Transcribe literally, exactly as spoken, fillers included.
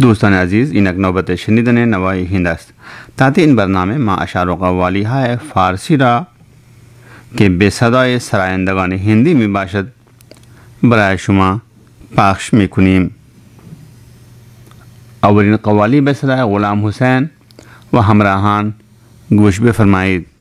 دوستان عزیز اینک نوبت شنیدن نوای هند است. تحت این برنامه ما اشعار و قوالی های فارسی را که به صدای سرایندگان هندی می باشد برای شما پخش می کنیم. اولین قوالی به صدای غلام حسین و همراهان گوش بفرمایید.